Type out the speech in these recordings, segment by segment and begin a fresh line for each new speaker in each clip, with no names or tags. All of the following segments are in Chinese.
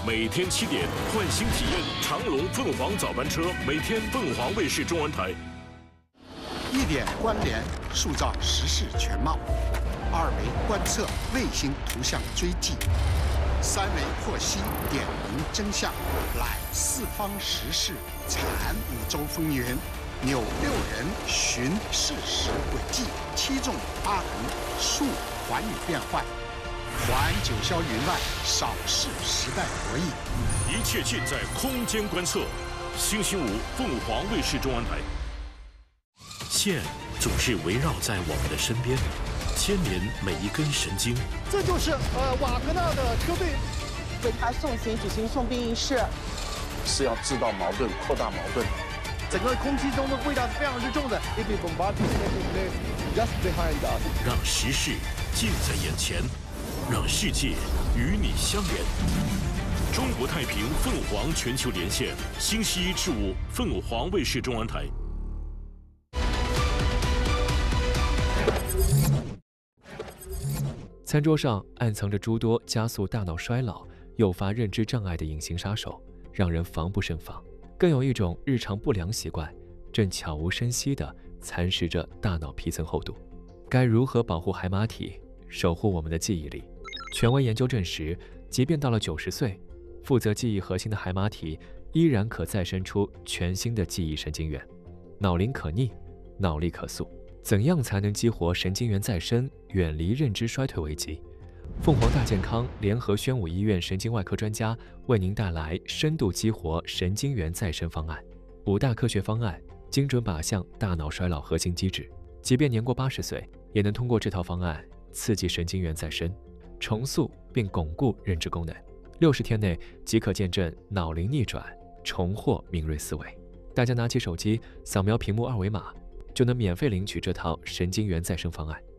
每天7点，换新体验长龙凤凰早班车，每天凤凰卫视中文台。
1点关联，塑造时事全貌；2维观测，卫星图像追迹；3维获悉，点明真相。来四方时事产5周风云，扭6人寻事实轨迹，7纵8横述寰宇变幻。还九霄云外，扫视时代博弈。
一切尽在空间观测。星期5，凤凰卫视中文台。线总是围绕在我们的身边，牵连每一根神经。
这就是瓦格纳的车队
为他送行举行送殡仪式，
是要制造矛盾，扩大矛盾。
整个空气中的味道是非常之重的。
让时事近在眼前，让世界与你相连。中国太平凤凰全球连线，星期1至5，凤凰卫视中文台。
餐桌上暗藏着诸多加速大脑衰老、诱发认知障碍的隐形杀手，让人防不胜防。更有一种日常不良习惯，正悄无声息地蚕食着大脑皮层厚度。该如何保护海马体，守护我们的记忆力？权威研究证实，即便到了90岁，负责记忆核心的海马体依然可再生出全新的记忆神经元。脑龄可逆，脑力可塑。怎样才能激活神经元再生，远离认知衰退危机？凤凰大健康联合宣武医院神经外科专家为您带来深度激活神经元再生方案，5大科学方案，精准靶向大脑衰老核心机制。即便年过80岁，也能通过这套方案刺激神经元再生，重塑并巩固认知功能。60天内即可见证脑龄逆转，重获敏锐思维。大家拿起手机，扫描屏幕2维码，就能免费领取这套神经元再生方案。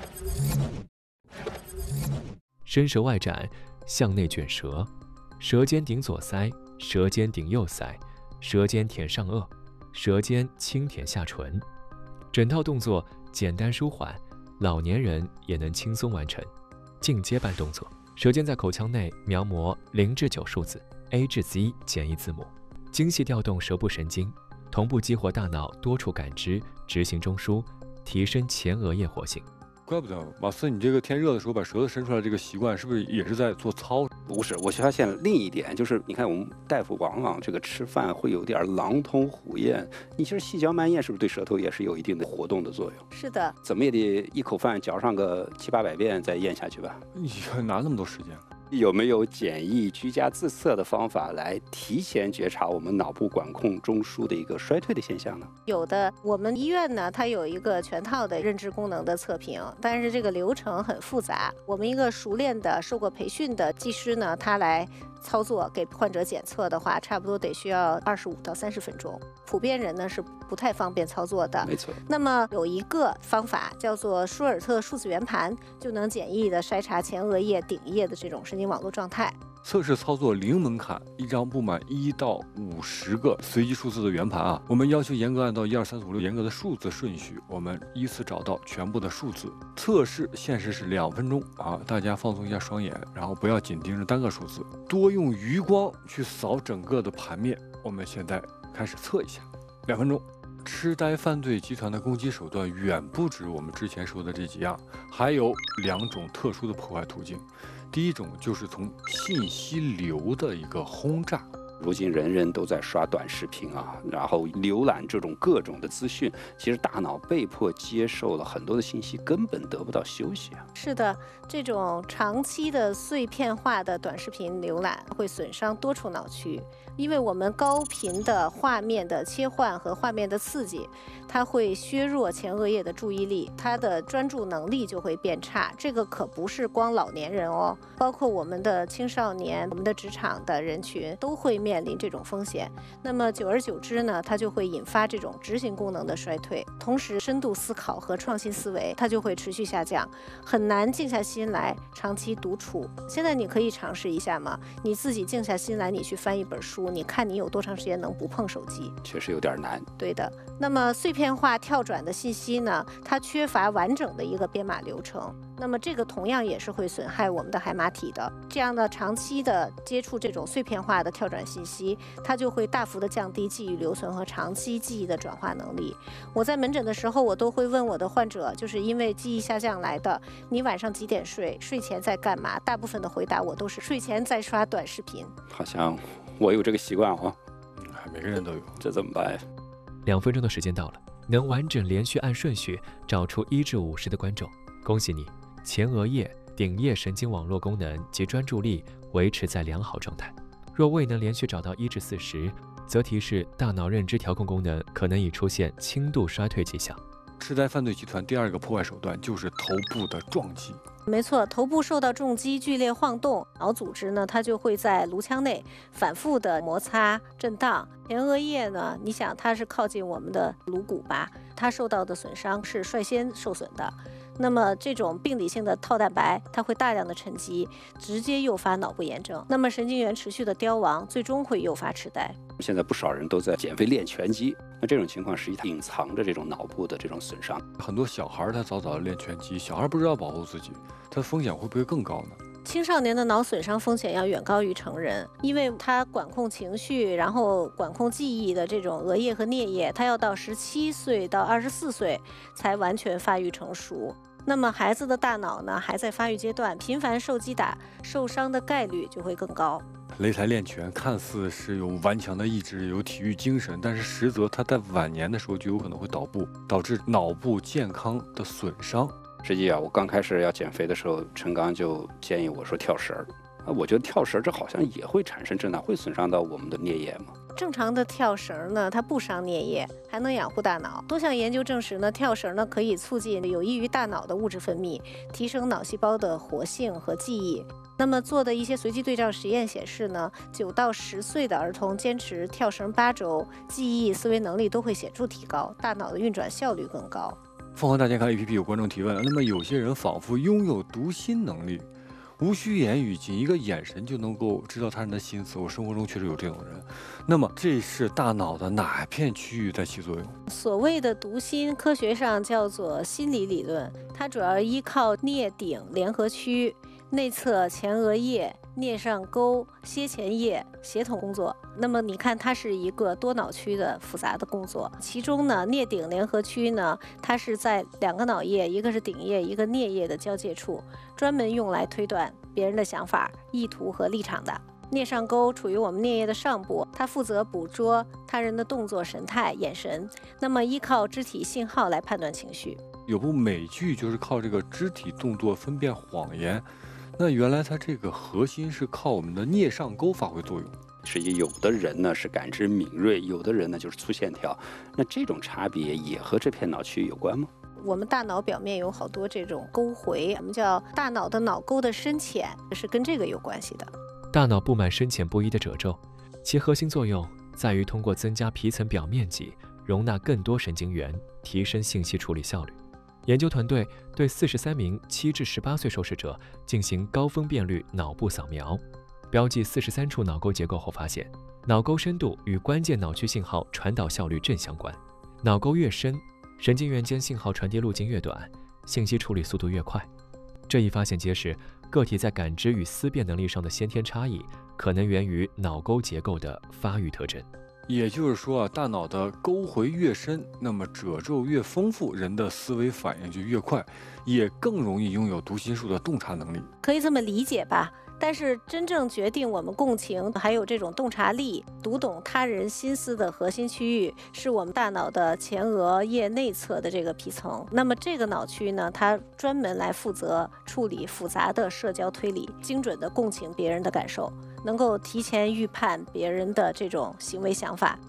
伸舌外展，向内卷舌，舌尖顶左腮，舌尖顶右腮，舌尖舔上颚，舌尖轻舔下唇。整套动作简单舒缓，老年人也能轻松完成。进阶版动作，舌尖在口腔内描摹0至9数字 A 至 Z 简易字母，精细调动舌部神经，同步激活大脑多处感知，执行中枢，提升前额叶活性。
怪不得马斯，你这个天热的时候把舌头伸出来这个习惯，是不是也是在做操？
不是，我发现另一点就是，你看我们大夫往往这个吃饭会有点狼吞虎咽，你其实细嚼慢咽是不是对舌头也是有一定的活动的作用？
是的，
怎么也得一口饭嚼上个700-800遍再咽下去吧？
你哪那么多时间？
有没有简易居家自测的方法来提前觉察我们脑部管控中枢的一个衰退的现象呢？
有的，我们医院呢，它有一个全套的认知功能的测评，但是这个流程很复杂。我们一个熟练的、受过培训的技师呢，他来操作给患者检测的话，差不多得需要25到30分钟。普遍人呢是不太方便操作的。
没错。
那么有一个方法叫做舒尔特数字圆盘，就能简易的筛查前额叶顶叶的这种神经网络状态。
测试操作零门槛，一张布满1到50个随机数字的圆盘啊，我们要求严格按照1、2、3、4、5、6严格的数字顺序，我们依次找到全部的数字。测试限时是2分钟啊，大家放松一下双眼，然后不要紧盯着单个数字，多用余光去扫整个的盘面。我们现在开始测一下，2分钟。痴呆犯罪集团的攻击手段远不止我们之前说的这几样，还有2种特殊的破坏途径。第一种就是从信息流的一个轰炸。
如今人人都在刷短视频啊，然后浏览这种各种的资讯，其实大脑被迫接受了很多的信息，根本得不到休息啊。
是的，这种长期的碎片化的短视频浏览会损伤多处脑区，因为我们高频的画面的切换和画面的刺激，它会削弱前额叶的注意力，它的专注能力就会变差。这个可不是光老年人哦，包括我们的青少年、我们的职场的人群都会面面临这种风险。那么久而久之呢，它就会引发这种执行功能的衰退，同时深度思考和创新思维它就会持续下降，很难静下心来长期独处。现在你可以尝试一下嘛，你自己静下心来，你去翻一本书，你看你有多长时间能不碰手机？
确实有点难。
对的。那么碎片化跳转的信息呢，它缺乏完整的一个编码流程，那么这个同样也是会损害我们的海马体的。这样的长期的接触这种碎片化的跳转信息，它就会大幅的降低记忆留存和长期记忆的转化能力。我在门诊的时候，我都会问我的患者，就是因为记忆下降来的，你晚上几点睡？睡前在干嘛？大部分的回答我都是睡前在刷短视频。
好像我有这个习惯哦，
每个人都有，
这怎么办呀
？2分钟的时间到了，能完整连续按顺序找出1至50的观众，恭喜你，前额叶、顶叶神经网络功能及专注力维持在良好状态。若未能连续找到1至40，则提示大脑认知调控功能可能已出现轻度衰退迹象。
痴呆犯罪集团第2个破坏手段就是头部的撞击。
没错，头部受到重击，剧烈晃动，脑组织呢，它就会在颅腔内反复的摩擦震荡。前额叶呢，你想它是靠近我们的颅骨吧，它受到的损伤是率先受损的。那么这种病理性的套蛋白，它会大量的沉积，直接诱发脑部炎症。那么神经元持续的凋亡，最终会诱发痴呆。
现在不少人都在减肥练拳击，那这种情况实际它隐藏着这种脑部的这种损伤。
很多小孩他早早的练拳击，小孩不知道保护自己，他的风险会不会更高呢？
青少年的脑损伤风险要远高于成人，因为他管控情绪，然后管控记忆的这种额叶和颞叶，他要到17岁到24岁才完全发育成熟。那么孩子的大脑呢，还在发育阶段，频繁受击打，受伤的概率就会更高。
擂台练拳看似是有顽强的意志，有体育精神，但是实则他在晚年的时候就有可能会倒部，导致脑部健康的损伤。
实际我刚开始要减肥的时候，陈刚就建议我说跳绳儿。我觉得跳绳这好像也会产生震荡，会损伤到我们的颞叶吗？
正常的跳绳呢，它不伤颞叶，还能养护大脑。多项研究证实呢，跳绳呢可以促进有益于大脑的物质分泌，提升脑细胞的活性和记忆。那么做的一些随机对照实验显示呢，9到10岁的儿童坚持跳绳8周，记忆、思维能力都会显著提高，大脑的运转效率更高。
凤凰大健康 APP 有观众提问了，那么有些人仿佛拥有读心能力，无需言语，仅一个眼神就能够知道他人的心思。我生活中确实有这种人。那么这是大脑的哪片区域在起作用？
所谓的读心，科学上叫做心理理论，它主要依靠颞顶联合区、内侧前额叶、颞上沟、楔前叶协同工作。那么你看，它是一个多脑区的复杂的工作。其中呢，颞顶联合区呢，它是在2个脑叶，一个是顶叶，一个颞叶的交界处，专门用来推断别人的想法、意图和立场的。颞上沟处于我们颞叶的上部，它负责捕捉他人的动作、神态、眼神，那么依靠肢体信号来判断情绪。
有部美剧就是靠这个肢体动作分辨谎言。那原来它这个核心是靠我们的颞上沟发挥作用。
实际有的人呢是感知敏锐，有的人呢就是粗线条，那这种差别也和这片脑区有关吗？
我们大脑表面有好多这种沟回，我们叫大脑的脑沟的深浅，是跟这个有关系的。
大脑布满深浅不一的褶皱，其核心作用在于通过增加皮层表面积，容纳更多神经元，提升信息处理效率。研究团队对43名7至18岁受试者进行高分辨率脑部扫描，标记43处脑沟结构后发现，脑沟深度与关键脑区信号传导效率正相关。脑沟越深，神经元间信号传递路径越短，信息处理速度越快。这一发现揭示，个体在感知与思辨能力上的先天差异，可能源于脑沟结构的发育特征。
也就是说大脑的沟回越深，那么褶皱越丰富，人的思维反应就越快，也更容易拥有读心术的洞察能力。
可以这么理解吧？但是真正决定我们共情还有这种洞察力、读懂他人心思的核心区域，是我们大脑的前额叶内侧的这个皮层。那么这个脑区呢，它专门来负责处理复杂的社交推理，精准的共情别人的感受，能够提前预判别人的这种行为想法。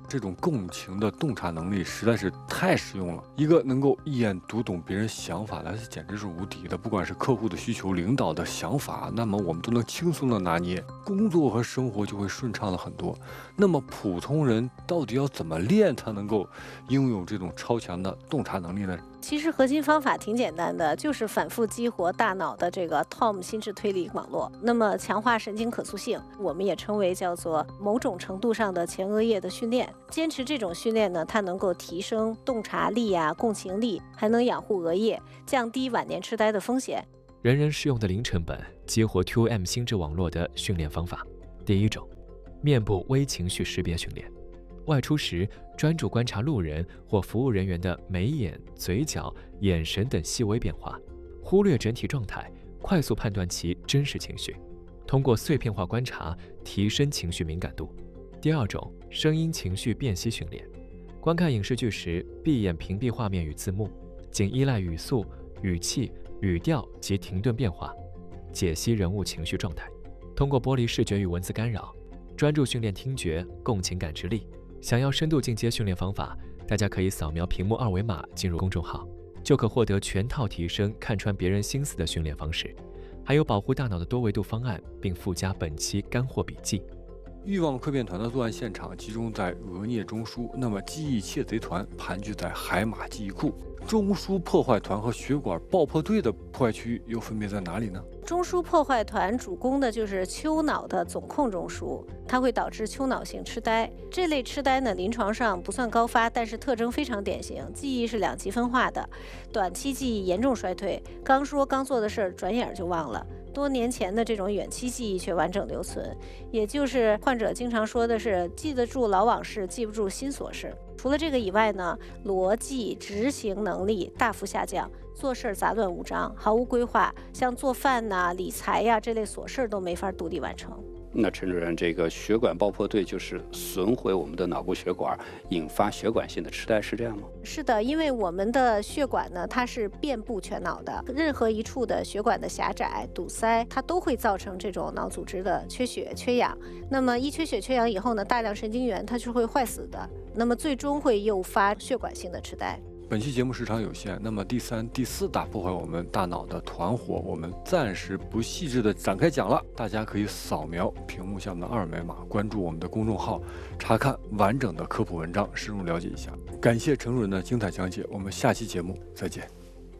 这种共情的洞察能力实在是太实用了。一个能够一眼读懂别人想法的，简直是无敌的。不管是客户的需求、领导的想法，那么我们都能轻松的拿捏，工作和生活就会顺畅了很多。那么普通人到底要怎么练才能够拥有这种超强的洞察能力呢？
其实核心方法挺简单的，就是反复激活大脑的这个 TOM 心智推理网络，那么强化神经可塑性，我们也称为叫做某种程度上的前额叶的训练。坚持这种训练呢，它能够提升洞察力啊、共情力，还能养护额叶，降低晚年痴呆的风险。
人人适用的零成本激活 2M 心智网络的训练方法。第一种，面部微情绪识别训练。外出时，专注观察路人或服务人员的眉眼、嘴角、眼神等细微变化，忽略整体状态，快速判断其真实情绪。通过碎片化观察，提升情绪敏感度。第二种，声音情绪辨析训练。观看影视剧时，闭眼屏蔽画面与字幕，仅依赖语速、语气、语调及停顿变化，解析人物情绪状态。通过剥离视觉与文字干扰，专注训练听觉、共情感知力。想要深度进阶训练方法，大家可以扫描屏幕二维码进入公众号，就可获得全套提升看穿别人心思的训练方式，还有保护大脑的多维度方案，并附加本期干货笔记。
欲望窥片团的作案现场集中在额聂中枢，那么记忆窃贼团盘踞在海马记忆库。中枢破坏团和血管爆破队的破坏区域又分别在哪里呢？
中枢破坏团主攻的就是丘脑的总控中枢，它会导致丘脑性痴呆。这类痴呆呢，临床上不算高发，但是特征非常典型，记忆是两极分化的，短期记忆严重衰退，刚说刚做的事儿，转眼就忘了。多年前的这种远期记忆却完整留存，也就是患者经常说的是记得住老往事，记不住新琐事。除了这个以外呢，逻辑、执行能力大幅下降，做事杂乱无章，毫无规划，像做饭呐、理财呀这类琐事都没法独立完成。
那陈主任，这个血管爆破队就是损毁我们的脑部血管，引发血管性的痴呆，是这样吗？
是的，因为我们的血管呢，它是遍布全脑的，任何一处的血管的狭窄、堵塞，它都会造成这种脑组织的缺血、缺氧。那么一缺血、缺氧以后呢，大量神经元它是会坏死的，那么最终会诱发血管性的痴呆。
本期节目时长有限，那么第三、第四大破坏我们大脑的团伙，我们暂时不细致的展开讲了。大家可以扫描屏幕下面的二维码，关注我们的公众号，查看完整的科普文章，深入了解一下。感谢陈主任的精彩讲解，我们下期节目再见。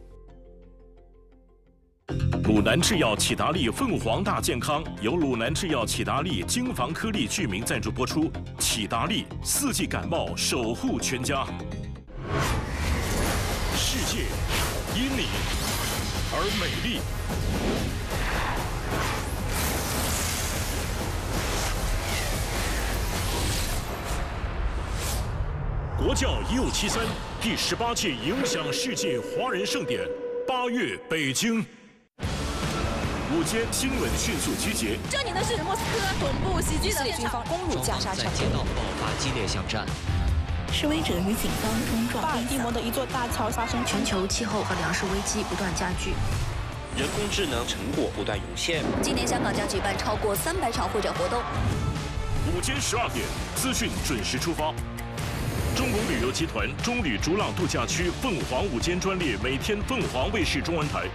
鲁南制药启达利凤凰大健康由鲁南制药启达利京房颗粒剧名赞助播出。启达利四季感冒守护全家。世界因你而美丽。国教1573第18届影响世界华人盛典8月北京。午间新闻迅速集结。
这里呢是莫斯科总部袭击的军方攻入加沙城，
街道爆发激烈巷战。
示威者与警方冲撞。巴尔的摩的一座大桥发生
全球气候和粮食危机不断加剧，
人工智能成果不断涌现。
今年香港将举办超过300场会展活动。
午间12点，资讯准时出发。中国旅游集团中旅逐浪度假区凤凰午间专列每天凤凰卫视中文台。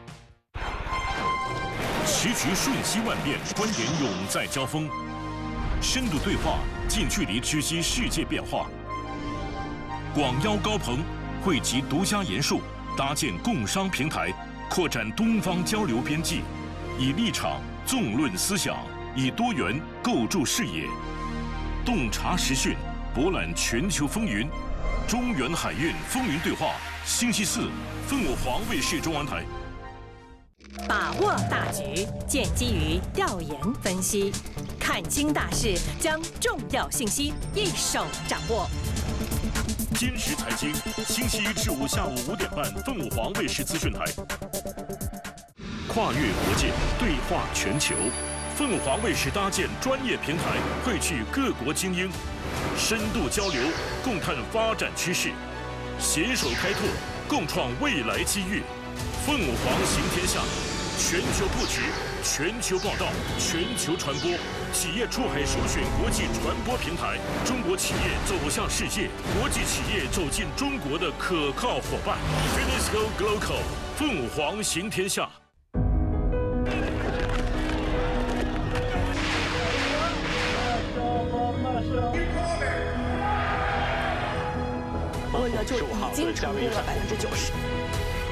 棋局瞬息万变，观点永在交锋，深度对话，近距离直击世界变化。广邀高朋，汇集独家研述，搭建共商平台，扩展东方交流边际，以立场纵论思想，以多元构筑视野，洞察时讯，博览全球风云。中原海运风云对话，星期四，凤凰卫视中文台。
把握大局，建基于调研分析，看清大势，将重要信息一手掌握。
坚实财经，星期一至五下午5点半，凤凰卫视资讯台。跨越国界，对话全球，凤凰卫视搭建专业平台，汇聚各国精英，深度交流，共探发展趋势，携手开拓，共创未来机遇。凤凰行天下， 全球布局，全球报道，全球传播，企业出海首选国际传播平台，中国企业走向世界，国际企业走进中国的可靠伙伴。Finisco Global， 凤凰行天下。
我呢就已经成功了90%。